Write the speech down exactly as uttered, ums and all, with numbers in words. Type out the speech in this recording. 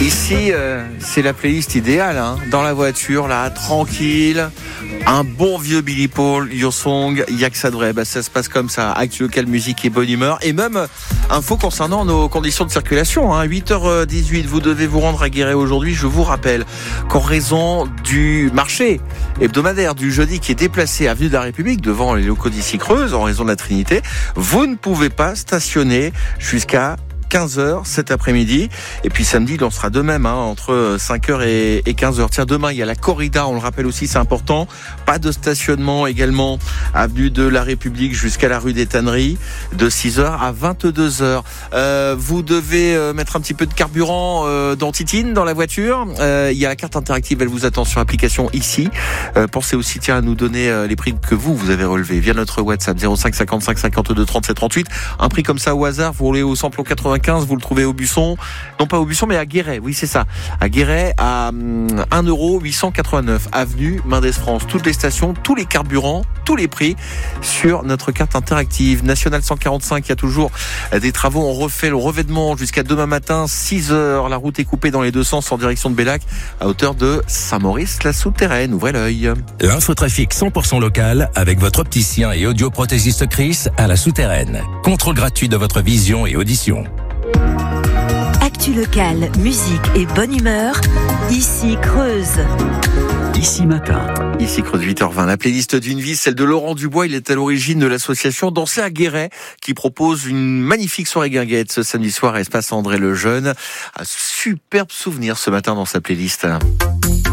Ici, euh, c'est la playlist idéale, hein, dans la voiture, là, tranquille, un bon vieux Billy Paul, Your Song, il y a que ça de vrai. Bah, ça se passe comme ça, actu local, musique et bonne humeur. Et même, info concernant nos conditions de circulation, hein, huit heures dix-huit, vous devez vous rendre à Guéret aujourd'hui. Je vous rappelle qu'en raison du marché hebdomadaire du jeudi qui est déplacé à avenue de la République, devant les locaux d'Issy Creuse, en raison de la Trinité, vous ne pouvez pas stationner jusqu'à quinze heures cet après-midi. Et puis samedi, il en sera de même, hein, entre cinq heures et quinze heures. Tiens, demain, il y a la corrida, on le rappelle aussi, c'est important. Pas de stationnement également, avenue de la République jusqu'à la rue des Tanneries, de six heures à vingt-deux heures. Euh, vous devez euh, mettre un petit peu de carburant euh, dans Titine, dans la voiture. Euh, il y a la carte interactive, elle vous attend sur l'application ici. Euh, pensez aussi, tiens, à nous donner euh, les prix que vous, vous avez relevés via notre WhatsApp zéro cinq cinquante-cinq cinquante-deux trente-sept trente-huit. Un prix comme ça au hasard, vous roulez au samplon quatre-vingt-quinze, vous le trouvez au Busson, non pas au Busson mais à Guéret, oui c'est ça, à Guéret à un euro huit cent quatre-vingt-neuf avenue Mendes France. Toutes les stations, tous les carburants, tous les prix sur notre carte interactive. Nationale cent quarante-cinq, il y a toujours des travaux, on refait le revêtement jusqu'à demain matin, six heures, la route est coupée dans les deux sens en direction de Bellac à hauteur de Saint-Maurice la Souterraine, ouvrez l'œil. L'infotrafic cent pour cent local avec votre opticien et audioprothésiste Chris à la Souterraine. Contrôle gratuit de votre vision et audition. Actu local, musique et bonne humeur, ici Creuse. Ici matin. Ici Creuse, huit heures vingt. La playlist d'une vie, celle de Laurent Dubois. Il est à l'origine de l'association Danser à Guéret, qui propose une magnifique soirée guinguette ce samedi soir à Espace André le Jeune. Un superbe souvenir ce matin dans sa playlist.